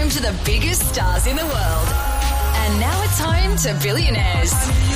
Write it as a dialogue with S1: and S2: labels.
S1: to the biggest stars in the world. And now it's home to Billionaires.